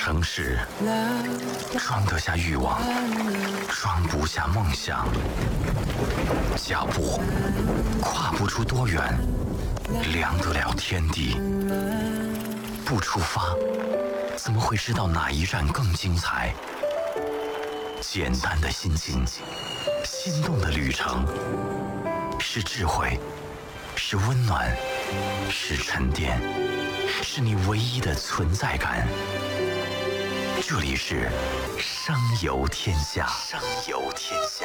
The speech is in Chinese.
城市装得下欲望，装不下梦想。脚步跨不出多远，量得了天地。不出发，怎么会知道哪一站更精彩？简单的心情，心动的旅程，是智慧，是温暖，是沉淀，是你唯一的存在感。这里是声游天下。声游天下。